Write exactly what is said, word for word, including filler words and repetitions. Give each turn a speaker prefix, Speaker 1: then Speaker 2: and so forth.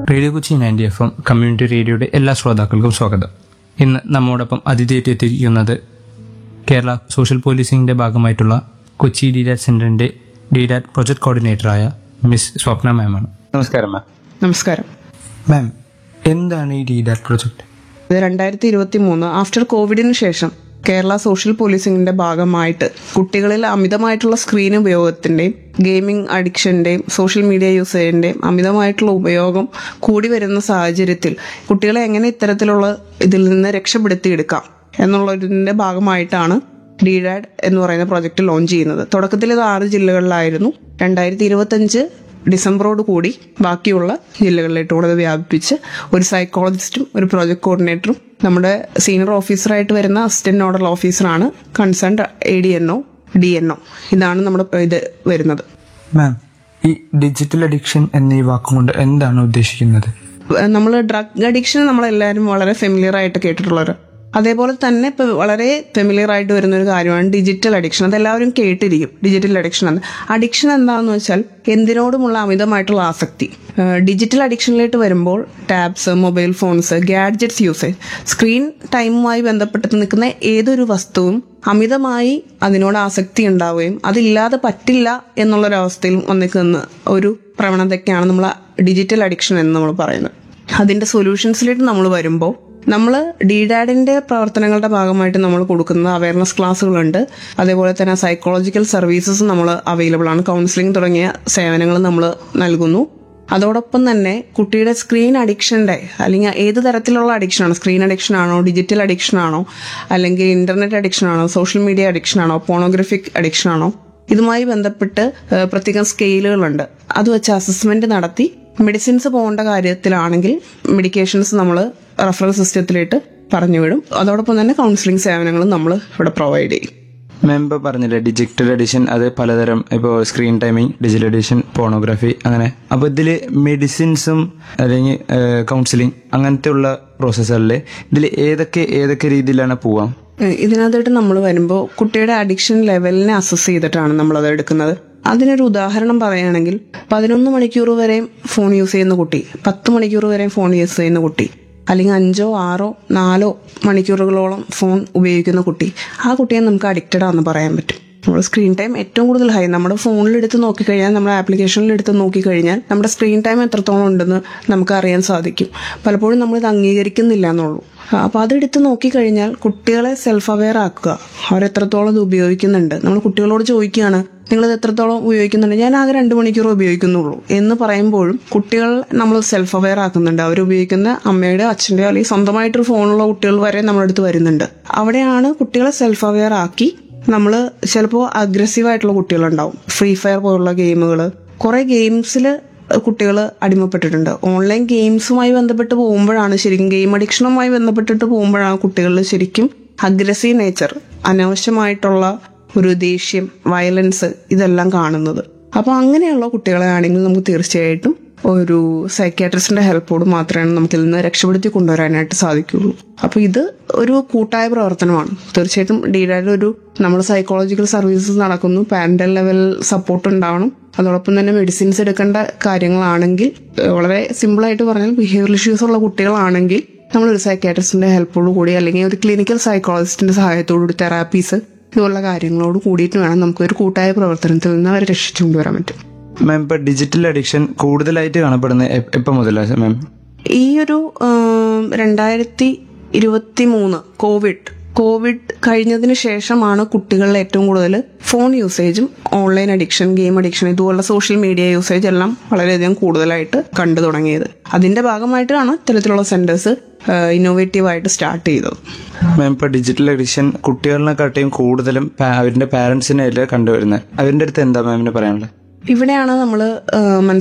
Speaker 1: Radio Kochi ninety F M community റേഡിയോയുടെ എല്ലാ ശ്രോതാക്കൾക്കും സ്വാഗതം. ഇന്ന് നമ്മോടൊപ്പം അതിഥിയായിട്ട് എത്തിയിരിക്കുന്നത് കേരള സോഷ്യൽ പോലീസിംഗിന്റെ ഭാഗമായിട്ടുള്ള കൊച്ചി ഡി ഡാറ്റ് സെന്ററിന്റെ ഡി ഡാറ്റ് പ്രൊജക്ട് കോർഡിനേറ്ററായ മിസ് സ്വപ്ന മാമാണ്. നമസ്കാരം മാം.
Speaker 2: നമസ്കാരം
Speaker 1: മാം, എന്താണ് ഈ ഡി ഡാറ്റ് പ്രൊജക്ട്?
Speaker 2: ഇത് രണ്ടായിരത്തി ഇരുപത്തി മൂന്ന് ആഫ്റ്റർ കോവിഡിന് ശേഷം കേരള സോഷ്യൽ പോലീസിംഗിന്റെ ഭാഗമായിട്ട് കുട്ടികളിൽ അമിതമായിട്ടുള്ള സ്ക്രീൻ ഉപയോഗത്തിന്റെയും ഗെയിമിംഗ് അഡിക്ഷന്റെയും സോഷ്യൽ മീഡിയ യൂസേജിന്റെയും അമിതമായിട്ടുള്ള ഉപയോഗം കൂടി വരുന്ന സാഹചര്യത്തിൽ കുട്ടികളെ എങ്ങനെ ഇത്തരത്തിലുള്ള ഇതിൽ നിന്ന് രക്ഷപ്പെടുത്തിയെടുക്കാം എന്നുള്ളതിന്റെ ഭാഗമായിട്ടാണ് ഡി ഡാറ്റ് എന്ന് പറയുന്ന പ്രോജക്റ്റ് ലോഞ്ച് ചെയ്യുന്നത്. തുടക്കത്തിൽ ഇത് ആറ് ജില്ലകളിലായിരുന്നു. രണ്ടായിരത്തി ഇരുപത്തി അഞ്ച് ഡിസംബറോട് കൂടി ബാക്കിയുള്ള ജില്ലകളിലേക്ക് കൂടെ വ്യാപിപ്പിച്ച് ഒരു സൈക്കോളജിസ്റ്റും ഒരു പ്രോജക്ട് കോർഡിനേറ്ററും നമ്മുടെ സീനിയർ ഓഫീസറായിട്ട് വരുന്ന അസിസ്റ്റന്റ് നോഡൽ ഓഫീസറാണ് concern A D N O D N O ഇതാണ് നമ്മുടെ ഇത് വരുന്നത്.
Speaker 1: മാം, ഈ ഡിജിറ്റൽ അഡിക്ഷൻ എന്നീ വാക്കുകൊണ്ട് എന്താണ് ഉദ്ദേശിക്കുന്നത്?
Speaker 2: നമ്മൾ ഡ്രഗ് അഡിക്ഷൻ നമ്മളെല്ലാവരും വളരെ ഫെമിലിയർ ആയിട്ട് കേട്ടിട്ടുള്ളവർ, അതേപോലെ തന്നെ ഇപ്പൊ വളരെ ഫെമിലിയർ ആയിട്ട് വരുന്ന ഒരു കാര്യമാണ് ഡിജിറ്റൽ അഡിക്ഷൻ. അതെല്ലാവരും കേട്ടിരിക്കും. ഡിജിറ്റൽ അഡിക്ഷൻ എന്ന് അഡിക്ഷൻ എന്താണെന്ന് വെച്ചാൽ എന്തിനോടുമുള്ള അമിതമായിട്ടുള്ള ആസക്തി. ഡിജിറ്റൽ അഡിക്ഷനിലേക്ക് വരുമ്പോൾ tabs, mobile phones, gadgets usage, screen ടൈമുമായി ബന്ധപ്പെട്ട് നിൽക്കുന്ന ഏതൊരു വസ്തുവും അമിതമായി അതിനോട് ആസക്തി ഉണ്ടാവുകയും അതില്ലാതെ പറ്റില്ല എന്നുള്ളൊരവസ്ഥയിൽ വന്നിക്കുന്ന ഒരു പ്രവണതയ്ക്കാണ് നമ്മൾ ഡിജിറ്റൽ അഡിക്ഷൻ എന്ന് നമ്മൾ പറയുന്നത്. അതിന്റെ സൊല്യൂഷൻസിലേക്ക് നമ്മൾ വരുമ്പോൾ നമ്മൾ ഡി ഡാഡിന്റെ പ്രവർത്തനങ്ങളുടെ ഭാഗമായിട്ട് നമ്മൾ കൊടുക്കുന്ന അവയർനെസ് ക്ലാസ്സുകളുണ്ട്. അതേപോലെ തന്നെ സൈക്കോളജിക്കൽ സർവീസസ് നമ്മൾ അവൈലബിൾ ആണ്. കൗൺസിലിംഗ് തുടങ്ങിയ സേവനങ്ങൾ നമ്മൾ നൽകുന്നു. അതോടൊപ്പം തന്നെ കുട്ടിയുടെ സ്ക്രീൻ അഡിക്ഷന്റെ അല്ലെങ്കിൽ ഏത് തരത്തിലുള്ള അഡിക്ഷനാണ്, സ്ക്രീൻ അഡിക്ഷൻ ആണോ, ഡിജിറ്റൽ അഡിക്ഷൻ ആണോ, അല്ലെങ്കിൽ ഇന്റർനെറ്റ് അഡിക്ഷൻ ആണോ, സോഷ്യൽ മീഡിയ അഡിക്ഷൻ ആണോ, പോണോഗ്രഫിക് അഡിക്ഷൻ ആണോ, ഇതുമായി ബന്ധപ്പെട്ട് പ്രത്യേകം സ്കെയിലുകളുണ്ട്. അത് വെച്ച് അസസ്മെന്റ് നടത്തി മെഡിസിൻസ് പോകേണ്ട കാര്യത്തിലാണെങ്കിൽ മെഡിക്കേഷൻസ് നമ്മൾ റഫറൽ സിസ്റ്റത്തിലേക്ക് പറഞ്ഞു വിടും. അതോടൊപ്പം തന്നെ കൗൺസിലിംഗ് സേവനങ്ങളും നമ്മൾ ഇവിടെ പ്രൊവൈഡ് ചെയ്യും.
Speaker 1: മെമ്പർ പറഞ്ഞില്ലേ ഡിജിറ്റൽ എഡിഷൻ, അത് പലതരം, ഇപ്പോൾ screen timing, digital edition, pornography, അങ്ങനെ. അപ്പോൾ ഇതിൽ മെഡിസിൻസും അല്ലെങ്കിൽ കൗൺസിലിംഗ് അങ്ങനത്തെ ഉള്ള പ്രോസസ്സല്ലേ, ഇതിൽ ഏതൊക്കെ ഏതൊക്കെ രീതിയിലാണ് പോവാം?
Speaker 2: ഇതിനകത്തായിട്ട് നമ്മൾ വരുമ്പോൾ കുട്ടിയുടെ അഡിക്ഷൻ ലെവലിനെ അസസ് ചെയ്തിട്ടാണ് നമ്മളത് എടുക്കുന്നത്. അതിനൊരു ഉദാഹരണം പറയുകയാണെങ്കിൽ പതിനൊന്ന് മണിക്കൂർ വരെയും ഫോൺ യൂസ് ചെയ്യുന്ന കുട്ടി, പത്ത് മണിക്കൂർ വരെയും ഫോൺ യൂസ് ചെയ്യുന്ന കുട്ടി, അല്ലെങ്കിൽ അഞ്ചോ ആറോ നാലോ മണിക്കൂറുകളോളം ഫോൺ ഉപയോഗിക്കുന്ന കുട്ടി, ആ കുട്ടിയെ നമുക്ക് അഡിക്റ്റഡ് ആണെന്ന് പറയാൻ പറ്റും. നമ്മുടെ സ്ക്രീൻ ടൈം ഏറ്റവും കൂടുതൽ ഹൈ, നമ്മുടെ ഫോണിൽ എടുത്ത് നോക്കിക്കഴിഞ്ഞാൽ, നമ്മുടെ ആപ്ലിക്കേഷനിൽ എടുത്ത് നോക്കിക്കഴിഞ്ഞാൽ നമ്മുടെ സ്ക്രീൻ ടൈം എത്രത്തോളം ഉണ്ടെന്ന് നമുക്ക് അറിയാൻ സാധിക്കും. പലപ്പോഴും നമ്മളിത് അംഗീകരിക്കുന്നില്ല എന്നുള്ളൂ. അപ്പോൾ അതെടുത്ത് നോക്കിക്കഴിഞ്ഞാൽ കുട്ടികളെ സെൽഫ് അവെയർ ആക്കുക, അവരെത്രത്തോളം ഇത് ഉപയോഗിക്കുന്നുണ്ട്. നമ്മൾ കുട്ടികളോട് ചോദിക്കുകയാണ്, നിങ്ങളിത് എത്രത്തോളം ഉപയോഗിക്കുന്നുണ്ട്? ഞാൻ ആകെ രണ്ട് മണിക്കൂർ ഉപയോഗിക്കുന്നുള്ളൂ എന്ന് പറയുമ്പോഴും കുട്ടികൾ നമ്മൾ സെൽഫ് അവെയർ ആക്കുന്നുണ്ട്. അവരുപയോഗിക്കുന്ന അമ്മയുടെ, അച്ഛൻ്റെയോ അല്ലെങ്കിൽ സ്വന്തമായിട്ടൊരു ഫോണുള്ള കുട്ടികൾ വരെ നമ്മളടുത്ത് വരുന്നുണ്ട്. അവിടെയാണ് കുട്ടികളെ സെൽഫ് അവെയർ ആക്കി നമ്മൾ ചിലപ്പോൾ അഗ്രസീവായിട്ടുള്ള കുട്ടികളുണ്ടാവും. ഫ്രീ ഫയർ പോലുള്ള ഗെയിമുകൾ, കുറെ ഗെയിംസിൽ കുട്ടികൾ അടിമപ്പെട്ടിട്ടുണ്ട്. ഓൺലൈൻ ഗെയിംസുമായി ബന്ധപ്പെട്ട് പോകുമ്പോഴാണ്, ശരിക്കും ഗെയിം അഡിക്ഷനുമായി ബന്ധപ്പെട്ടിട്ട് പോകുമ്പോഴാണ് കുട്ടികളിൽ ശരിക്കും അഗ്രസീവ് നേച്ചർ, അനാവശ്യമായിട്ടുള്ള ഒരു ദേഷ്യം, വയലൻസ് ഇതെല്ലാം കാണുന്നത്. അപ്പോൾ അങ്ങനെയുള്ള കുട്ടികളെ ആണെങ്കിൽ നമുക്ക് തീർച്ചയായിട്ടും ഒരു സൈക്യാട്രിസ്റ്റിന്റെ ഹെൽപ്പോട് മാത്രമേ നമുക്കിൽ നിന്ന് രക്ഷപ്പെടുത്തി കൊണ്ടുവരാനായിട്ട് സാധിക്കുകയുള്ളൂ. അപ്പോൾ ഇത് ഒരു കൂട്ടായ പ്രവർത്തനമാണ്. തീർച്ചയായിട്ടും ഡി ഡാഡിൽ ഒരു നമ്മൾ സൈക്കോളജിക്കൽ സർവീസസ് നടക്കുന്നു, പാരന്റൽ ലെവൽ സപ്പോർട്ട് ഉണ്ടാവണം. അതോടൊപ്പം തന്നെ മെഡിസിൻസ് എടുക്കേണ്ട കാര്യങ്ങളാണെങ്കിൽ, വളരെ സിമ്പിളായിട്ട് പറഞ്ഞാൽ ബിഹേവിയറൽ ഇഷ്യൂസ് ഉള്ള കുട്ടികളാണെങ്കിൽ നമ്മളൊരു സൈക്യാട്രിസ്റ്റിന്റെ ഹെൽപ്പോട് കൂടി അല്ലെങ്കിൽ ഒരു ക്ലിനിക്കൽ സൈക്കോളജിസ്റ്റിന്റെ സഹായത്തോടുകൂടി തെറാപ്പീസ് ഇതുള്ള കാര്യങ്ങളോട് കൂടിയിട്ട് വേണം നമുക്ക് ഒരു കൂട്ടായ പ്രവർത്തനത്തിൽ നിന്ന് അവരെ രക്ഷിച്ചു കൊണ്ടുവരാൻ പറ്റും.
Speaker 1: മാം, ഇപ്പൊ ഡിജിറ്റൽ അഡിക്ഷൻ കൂടുതലായിട്ട് കാണപ്പെടുന്നത് എപ്പം മുതലാണ് മാം?
Speaker 2: ഈ ഒരു രണ്ടായിരത്തി ഇരുപത്തി മൂന്ന് കോവിഡ് കോവിഡ് കഴിഞ്ഞതിന് ശേഷമാണ് കുട്ടികളിൽ ഏറ്റവും കൂടുതൽ phone യൂസേജും online addiction, game addiction, ഇതുപോലുള്ള സോഷ്യൽ മീഡിയ യൂസേജ് എല്ലാം വളരെയധികം കൂടുതലായിട്ട് കണ്ടു തുടങ്ങിയത്. അതിന്റെ ഭാഗമായിട്ടാണ് ഇത്തരത്തിലുള്ള സെന്റേഴ്സ് ഇന്നോവേറ്റീവായിട്ട് സ്റ്റാർട്ട് ചെയ്തത്.
Speaker 1: മാം, ഇപ്പൊ ഡിജിറ്റൽ അഡിക്ഷൻ കുട്ടികളിനെക്കാട്ടിയും കൂടുതലും അവരുടെ പാരന്റ്സിനെ കണ്ടുവരുന്നത്, അവരുടെ അടുത്ത് എന്താ മാമിന് പറയാനുള്ളത്?
Speaker 2: ഇവിടെയാണ് നമ്മൾ